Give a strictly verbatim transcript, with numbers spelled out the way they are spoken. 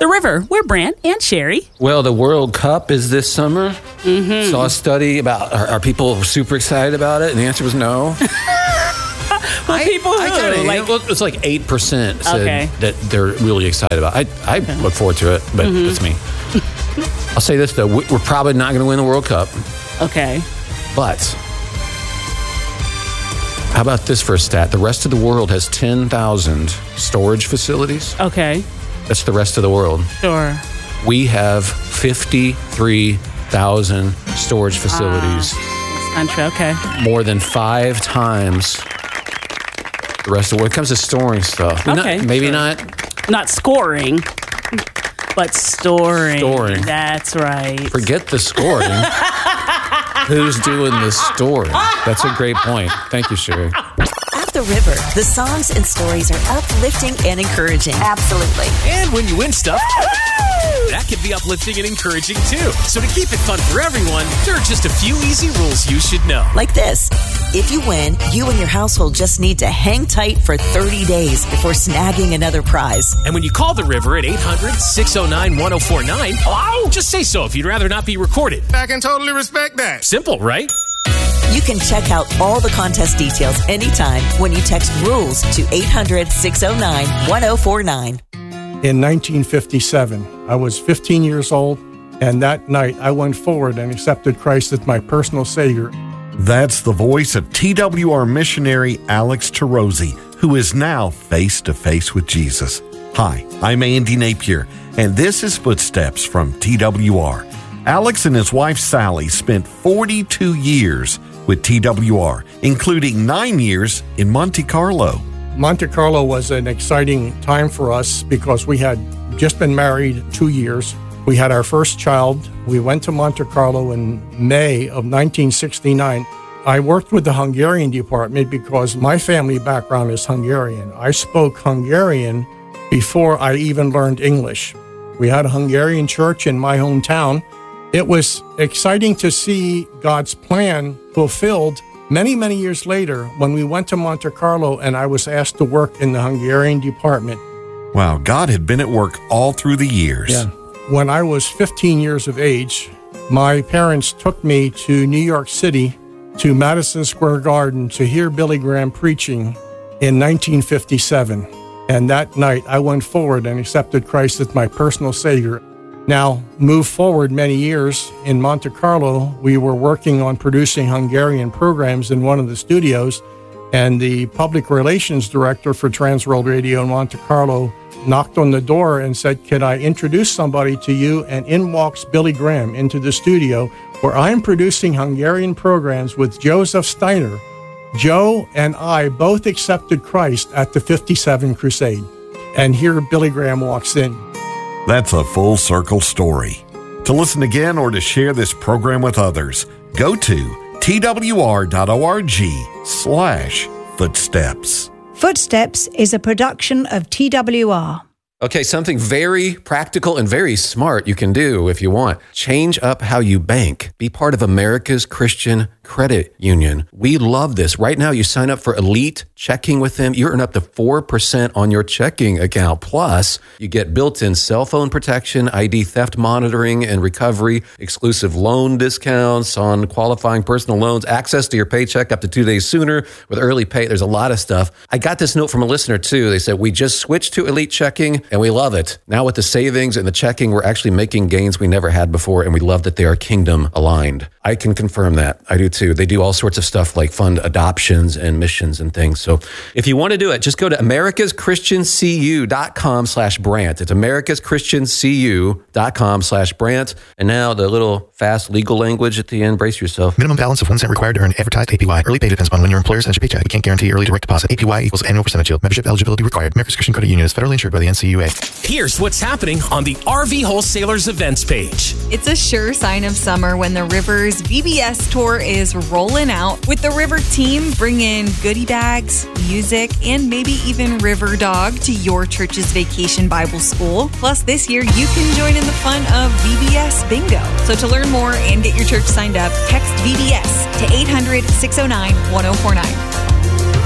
The River. We're Brant and Sherry. Well, the World Cup is this summer. Mm-hmm. Saw a study about, are, are people super excited about it? And the answer was no. Well, I, people I who, kinda, like, well, it's like eight percent said Okay. that they're really excited about it. I, I Okay. look forward to it, but Mm-hmm. it's me. I'll say this, though. We- We're probably not going to win the World Cup. Okay. But how about this for a stat? The rest of the world has ten thousand storage facilities. Okay. That's the rest of the world. Sure. We have fifty-three thousand storage facilities. This country. Okay. More than five times the rest of the world. When it comes to storing stuff. Not- Okay, maybe sure. not. Not scoring, but storing. Storing. That's right. Forget the scoring. Who's doing the storing? That's a great point. Thank you, Sherry. At the River, the songs and stories are uplifting and encouraging. Absolutely. And when you win stuff, that can be uplifting and encouraging too. So to keep it fun for everyone, there are just a few easy rules you should know. Like this. If you win, you and your household just need to hang tight for thirty days before snagging another prize. And when you call the River at eight hundred, six oh nine, one oh four nine, hello? Just say so if you'd rather not be recorded. I can totally respect that. Simple, right? You can check out all the contest details anytime when you text RULES to eight hundred, six oh nine, one oh four nine. In nineteen fifty-seven, I was fifteen years old, and that night I went forward and accepted Christ as my personal Savior. That's the voice of T W R missionary Alex Tarosi, who is now face to face with Jesus. Hi, I'm Andy Napier, and this is Footsteps from T W R. Alex and his wife Sally spent forty-two years with T W R, including nine years in Monte Carlo. Monte Carlo was an exciting time for us because we had just been married two years. We had our first child. We went to Monte Carlo in May of nineteen sixty-nine. I worked with the Hungarian department because my family background is Hungarian. I spoke Hungarian before I even learned English. We had a Hungarian church in my hometown. It was exciting to see God's plan fulfilled many, many years later when we went to Monte Carlo and I was asked to work in the Hungarian department. Wow, God had been at work all through the years. Yeah. When I was fifteen years of age, my parents took me to New York City to Madison Square Garden to hear Billy Graham preaching in nineteen fifty-seven. And that night I went forward and accepted Christ as my personal Savior. Now, move forward many years, in Monte Carlo, we were working on producing Hungarian programs in one of the studios, and the public relations director for Transworld Radio in Monte Carlo knocked on the door and said, "Can I introduce somebody to you?" And in walks Billy Graham into the studio where I'm producing Hungarian programs with Joseph Steiner. Joe and I both accepted Christ at the fifty-seven Crusade. And here Billy Graham walks in. That's a full circle story. To listen again or to share this program with others, go to twr.org slash footsteps. Footsteps is a production of T W R. Okay, something very practical and very smart you can do if you want. Change up how you bank. Be part of America's Christian Credit Union. We love this. Right now, you sign up for Elite Checking with them. You earn up to four percent on your checking account. Plus, you get built-in cell phone protection, I D theft monitoring and recovery, exclusive loan discounts on qualifying personal loans, access to your paycheck up to two days sooner with early pay. There's a lot of stuff. I got this note from a listener, too. They said, we just switched to Elite Checking, and we love it. Now with the savings and the checking, we're actually making gains we never had before, and we love that they are kingdom aligned. I can confirm that. I do too. They do all sorts of stuff like fund adoptions and missions and things. So if you want to do it, just go to americaschristiancu.com slash Brant. It's americaschristiancu.com slash Brant. And now the little fast legal language at the end. Brace yourself. Minimum balance of one cent required to earn advertised A P Y. Early pay depends upon when your employer sends your paycheck. We can't guarantee early direct deposit. A P Y equals annual percentage yield. Membership eligibility required. America's Christian Credit Union is federally insured by the N C U A. Here's what's happening on the R V Wholesalers events page. It's a sure sign of summer when the River's V B S tour is rolling out, with the River team bringing goodie bags, music, and maybe even River Dog to your church's vacation Bible school. Plus, this year you can join in the fun of V B S Bingo. So to learn more and get your church signed up, text V B S to eight hundred, six oh nine, one oh four nine.